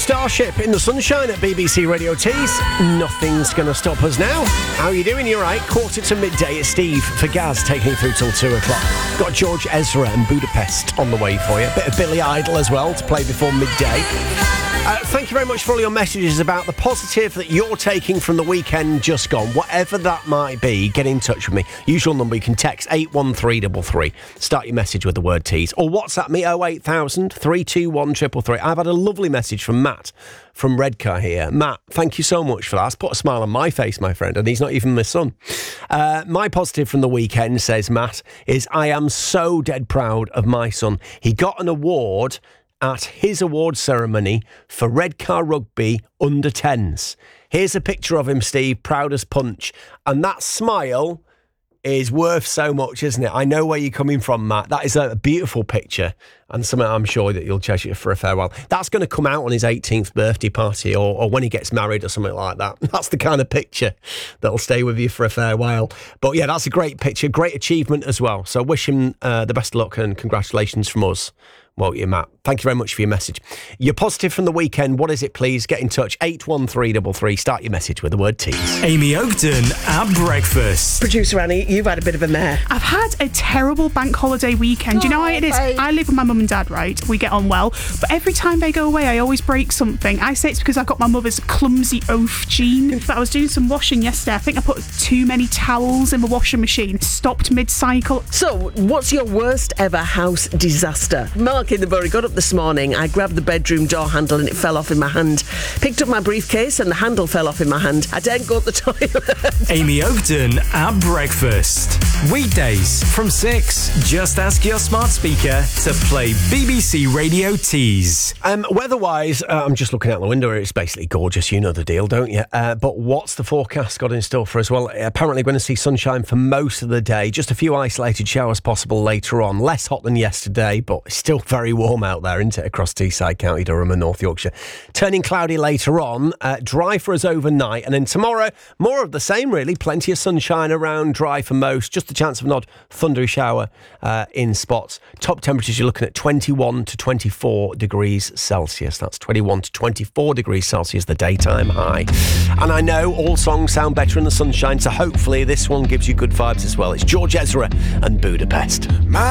Starship in the sunshine at BBC Radio Tees. Nothing's going to stop us now. How are you doing? You're right. 1:45 it's Steve for Gaz taking you through till 2 o'clock. Got George Ezra and Budapest on the way for you. A bit of Billy Idol as well to play before midday. Thank you very much for all your messages about the positive that you're taking from the weekend just gone. Whatever that might be, get in touch with me. Usual number, you can text 81333. Start your message with the word tease. Or WhatsApp me 08000 321 333. I've had a lovely message from Matt from Redcar here. Matt, thank you so much for that. It's put a smile on my face, my friend, and he's not even my son. My positive from the weekend, says Matt, is I am so dead proud of my son. He got an award at his award ceremony for Redcar Rugby under 10s. Here's a picture of him, Steve, proud as punch. And that smile is worth so much, isn't it? I know where you're coming from, Matt. That is a beautiful picture and something I'm sure that you'll cherish it for a fair while. That's going to come out on his 18th birthday party or when he gets married or something like that. That's the kind of picture that'll stay with you for a fair while. But yeah, that's a great picture, great achievement as well. So wish him the best of luck and congratulations from us. Well, you, Matt. Thank you very much for your message. You're positive from the weekend. What is it, please? Get in touch. 81333. Start your message with the word tease. Amy Oakton at breakfast. Producer Annie, you've had a bit of a mare. I've had a terrible bank holiday weekend. You know how it is? Babe. I live with my mum and dad, right? We get on well. But every time they go away, I always break something. I say it's because I've got my mother's clumsy oaf gene. But I was doing some washing yesterday. I think I put too many towels in the washing machine. Stopped mid-cycle. So, what's your worst ever house disaster? Mark in the Bury got up this morning. I grabbed the bedroom door handle and it fell off in my hand. Picked up my briefcase and the handle fell off in my hand. I didn't go to the toilet. Amy Oakton at breakfast. Weekdays from 6. Just ask your smart speaker to play BBC Radio Tease. Weather-wise, I'm just looking out the window. It's basically gorgeous. You know the deal, don't you? But what's the forecast got in store for us? Well, apparently going to see sunshine for most of the day. Just a few isolated showers possible later on. Less hot than yesterday, but still very warm out there, isn't it, across Teesside, County Durham and North Yorkshire. Turning cloudy later on, dry for us overnight, and then tomorrow, more of the same really. Plenty of sunshine around, dry for most, just a chance of an odd thundery shower in spots. Top temperatures, you're looking at 21 to 24 degrees Celsius. That's 21 to 24 degrees Celsius, the daytime high. And I know all songs sound better in the sunshine, so hopefully this one gives you good vibes as well. It's George Ezra and Budapest.